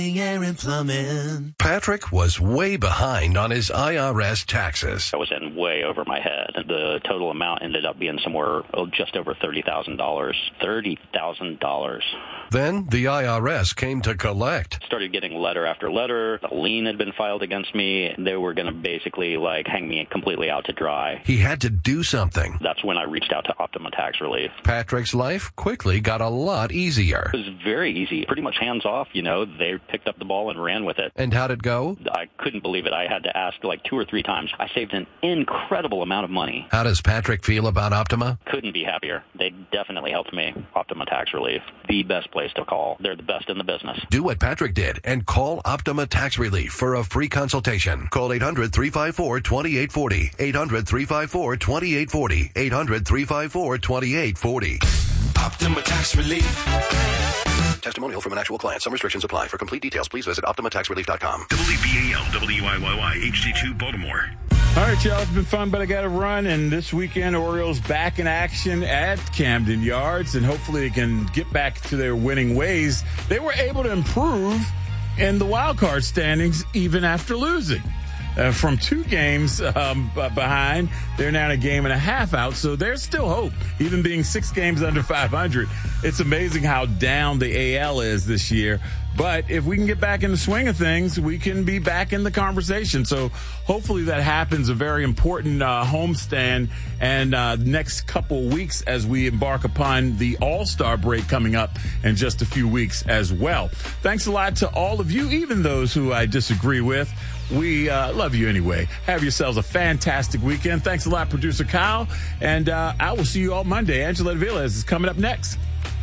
Air and plumbing. Patrick was way behind on his IRS taxes. I was in way over my head. The total amount ended up being somewhere just over $30,000. $30,000. Then the IRS came to collect. Started getting letter after letter. A lien had been filed against me. They were going to basically hang me completely out to dry. He had to do something. That's when I reached out to Optima Tax Relief. Patrick's life quickly got a lot easier. It was very easy. Pretty much hands off, They picked up the ball and ran with it. And how'd it go? I couldn't believe it. I had to ask 2 or 3 times. I saved an incredible amount of money. How does Patrick feel about Optima? Couldn't be happier. They definitely helped me. Optima Tax Relief. The best place to call. They're the best in the business. Do what Patrick did and call Optima Tax Relief for a free consultation. Call 800-354-2840. 800-354-2840. 800-354-2840. Optima Tax Relief. Testimonial from an actual client. Some restrictions apply. For complete details, please visit OptimaTaxRelief.com. WBAL, WIYY, HD2, Baltimore. All right, y'all, it's been fun, but I got to run. And this weekend, Orioles back in action at Camden Yards, and hopefully they can get back to their winning ways. They were able to improve in the wild card standings even after losing. From 2 games behind, they're now a game and a half out, so there's still hope, even being 6 games under 500. It's amazing how down the AL is this year. But if we can get back in the swing of things, we can be back in the conversation. So hopefully that happens. A very important homestand and next couple weeks as we embark upon the All-Star break coming up in just a few weeks as well. Thanks a lot to all of you, even those who I disagree with. We love you anyway. Have yourselves a fantastic weekend. Thanks a lot, Producer Kyle. And I will see you all Monday. Angela Villas is coming up next.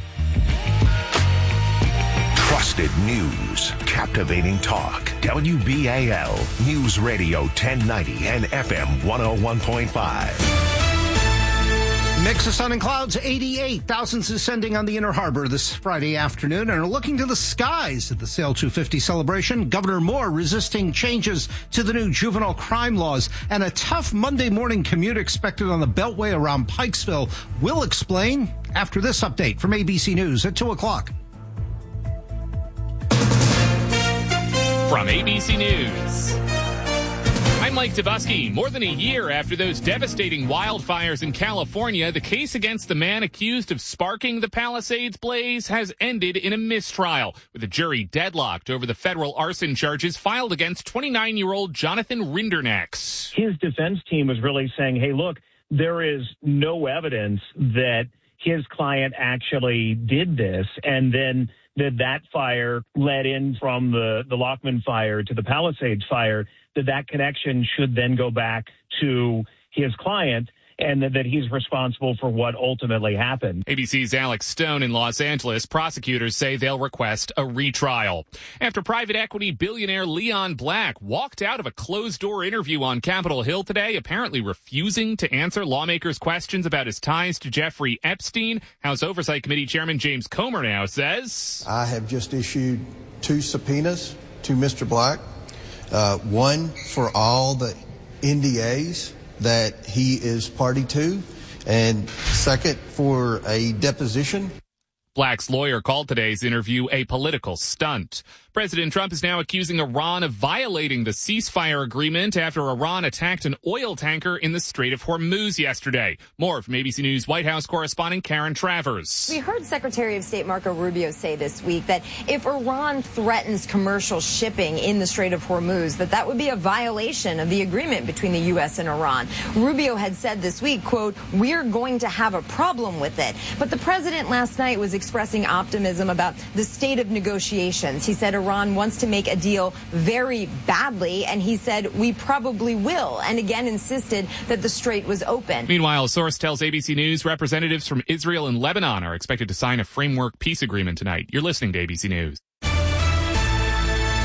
Trusted news, captivating talk. WBAL News Radio 1090 and FM 101.5. Mix of sun and clouds, 88. Thousands descending on the Inner Harbor this Friday afternoon and are looking to the skies at the Sail 250 celebration. Governor Moore resisting changes to the new juvenile crime laws, and a tough Monday morning commute expected on the Beltway around Pikesville. We'll explain after this update from ABC News at 2 o'clock. From ABC News, I'm Mike Tabusky. More than a year after those devastating wildfires in California, the case against the man accused of sparking the Palisades blaze has ended in a mistrial, with a jury deadlocked over the federal arson charges filed against 29-year-old Jonathan Rindernex. His defense team was really saying, hey, look, there is no evidence that his client actually did this, and then that fire led in from the Lockman fire to the Palisades fire, that connection should then go back to his client, and that he's responsible for what ultimately happened. ABC's Alex Stone in Los Angeles. Prosecutors say they'll request a retrial after private equity billionaire Leon Black walked out of a closed-door interview on Capitol Hill today, apparently refusing to answer lawmakers' questions about his ties to Jeffrey Epstein. House Oversight Committee Chairman James Comer now says, I have just issued 2 subpoenas to Mr. Black, one for all the NDAs that he is party to, and second for a deposition. Black's lawyer called today's interview a political stunt. President Trump is now accusing Iran of violating the ceasefire agreement after Iran attacked an oil tanker in the Strait of Hormuz yesterday. More from ABC News White House correspondent Karen Travers. We heard Secretary of State Marco Rubio say this week that if Iran threatens commercial shipping in the Strait of Hormuz, that would be a violation of the agreement between the U.S. and Iran. Rubio had said this week, quote, we're going to have a problem with it. But the president last night was expressing optimism about the state of negotiations. He said Iran wants to make a deal very badly, and he said we probably will, and again insisted that the strait was open. Meanwhile, a source tells ABC News representatives from Israel and Lebanon are expected to sign a framework peace agreement tonight. You're listening to ABC News. 9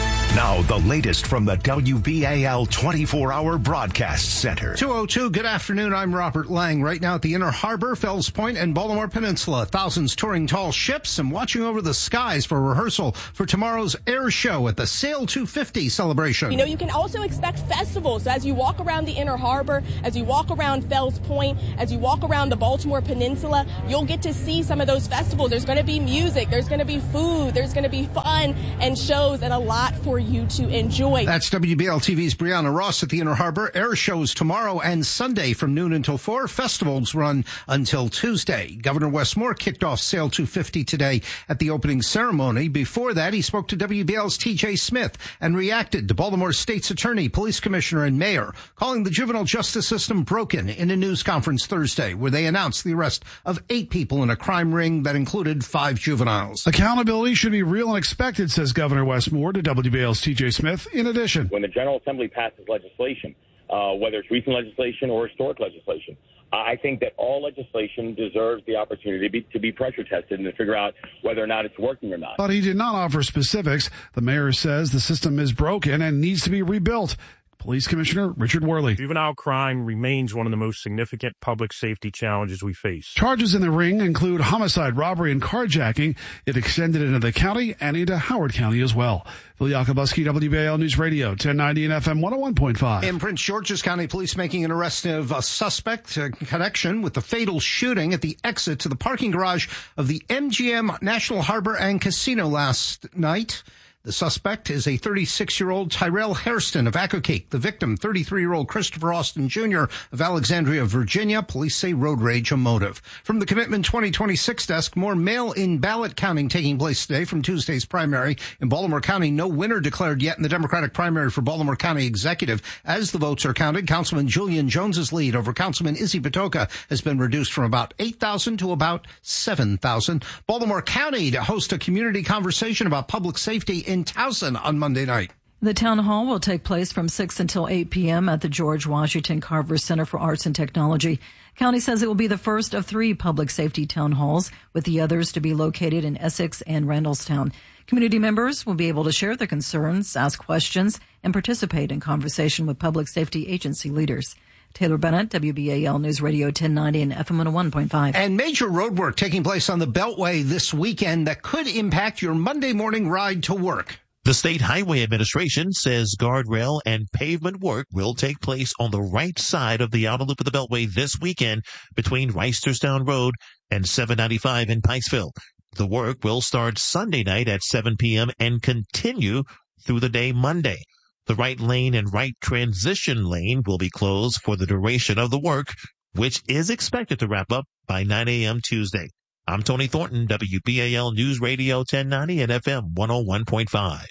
Now, the latest from the WBAL 24-hour broadcast center. 2:02, good afternoon. I'm Robert Lang. Right now at the Inner Harbor, Fells Point, and Baltimore Peninsula. Thousands touring tall ships and watching over the skies for rehearsal for tomorrow's air show at the Sail 250 celebration. You know, you can also expect festivals. So as you walk around the Inner Harbor, as you walk around Fells Point, as you walk around the Baltimore Peninsula, you'll get to see some of those festivals. There's going to be music, there's going to be food, there's going to be fun and shows, and a lot for you to enjoy. That's WBL TV's Brianna Ross at the Inner Harbor. Air shows tomorrow and Sunday from noon until 4. Festivals run until Tuesday. Governor Wes Moore kicked off Sail 250 today at the opening ceremony. Before that, he spoke to WBL's TJ Smith and reacted to Baltimore State's attorney, police commissioner, and mayor calling the juvenile justice system broken in a news conference Thursday, where they announced the arrest of 8 people in a crime ring that included 5 juveniles. Accountability should be real and expected, says Governor Wes Moore to WBL's TJ Smith. In addition, when the General Assembly passes legislation, whether it's recent legislation or historic legislation, I think that all legislation deserves the opportunity to be pressure tested and to figure out whether or not it's working or not. But he did not offer specifics. The mayor says the system is broken and needs to be rebuilt. Police Commissioner Richard Worley. Juvenile crime remains one of the most significant public safety challenges we face. Charges in the ring include homicide, robbery, and carjacking. It extended into the county and into Howard County as well. Phil Yakubowski, WBAL News Radio, 1090 and FM 101.5. In Prince George's County, police making an arrest of a suspect in connection with the fatal shooting at the exit to the parking garage of the MGM National Harbor and Casino last night. The suspect is a 36-year-old Tyrell Hairston of Accokeek. The victim, 33-year-old Christopher Austin Jr. of Alexandria, Virginia. Police say road rage a motive. From the Commitment 2026 desk, more mail-in ballot counting taking place today from Tuesday's primary. In Baltimore County, no winner declared yet in the Democratic primary for Baltimore County Executive. As the votes are counted, Councilman Julian Jones's lead over Councilman Izzy Patoka has been reduced from about 8,000 to about 7,000. Baltimore County to host a community conversation about public safety in Towson on Monday night. The town hall will take place from 6 until 8 p.m. at the George Washington Carver Center for Arts and Technology. County says it will be the first of 3 public safety town halls, with the others to be located in Essex and Randallstown. Community members will be able to share their concerns, ask questions, and participate in conversation with public safety agency leaders. Taylor Bennett, WBAL News Radio 1090 and FM 101.5. And major road work taking place on the Beltway this weekend that could impact your Monday morning ride to work. The State Highway Administration says guardrail and pavement work will take place on the right side of the outer loop of the Beltway this weekend between Reisterstown Road and 795 in Pikesville. The work will start Sunday night at 7 p.m. and continue through the day Monday. The right lane and right transition lane will be closed for the duration of the work, which is expected to wrap up by 9 a.m. Tuesday. I'm Tony Thornton, WBAL News Radio 1090 and FM 101.5.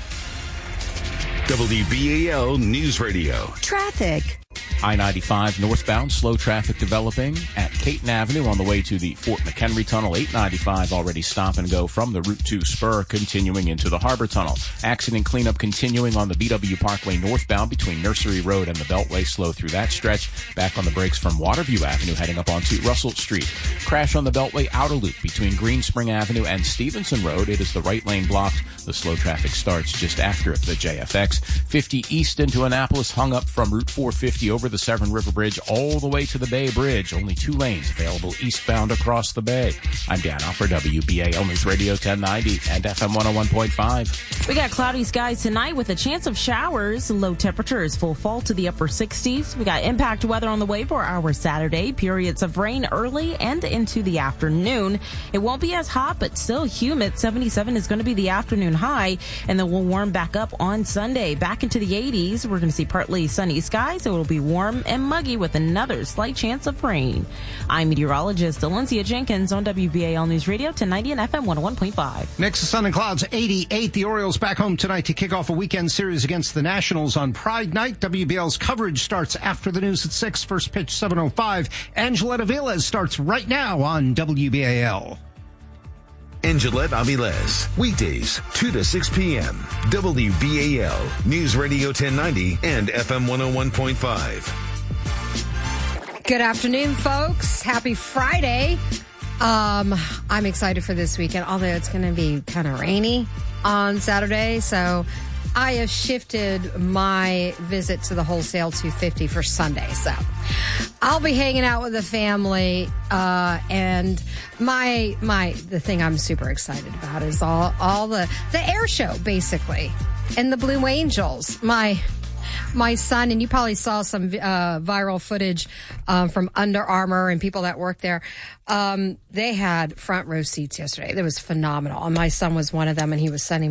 WBAL News Radio. Traffic. I-95 northbound, slow traffic developing at Caton Avenue on the way to the Fort McHenry Tunnel. 895 already stop and go from the Route 2 spur continuing into the Harbor Tunnel. Accident cleanup continuing on the BW Parkway northbound between Nursery Road and the Beltway. Slow through that stretch. Back on the brakes from Waterview Avenue heading up onto Russell Street. Crash on the Beltway outer loop between Green Spring Avenue and Stevenson Road. It is the right lane blocked. The slow traffic starts just after the JFX. 50 east into Annapolis hung up from Route 450 over the Severn River Bridge all the way to the Bay Bridge. Only 2 lanes available eastbound across the Bay. I'm Dan Alford, WBAL News Radio 1090 and FM 101.5. We got cloudy skies tonight with a chance of showers. Low temperatures full fall to the upper 60s. We got impact weather on the way for our Saturday. Periods of rain early and into the afternoon. It won't be as hot, but still humid. 77 is going to be the afternoon high, and then we'll warm back up on Sunday. Back into the 80s. We're going to see partly sunny skies. It will be warm and muggy with another slight chance of rain. I'm meteorologist Valencia Jenkins on WBAL News Radio 1090 and FM 101.5. Mix of sun and clouds, 88. The Orioles back home tonight to kick off a weekend series against the Nationals on Pride Night. WBL's coverage starts after the news at 6. First pitch 7:05. Angeletta Vilez starts right now on WBAL. Angelette Avilés, weekdays, 2 to 6 p.m. WBAL, News Radio 1090 and FM 101.5. Good afternoon, folks. Happy Friday. I'm excited for this weekend, although it's going to be kind of rainy on Saturday. So I have shifted my visit to the Wholesale 250 for Sunday. So I'll be hanging out with the family. And the thing I'm super excited about is all the air show, basically, and the Blue Angels. My son, and you probably saw some viral footage from Under Armour and people that work there. They had front row seats yesterday. It was phenomenal. And my son was one of them, and he was sending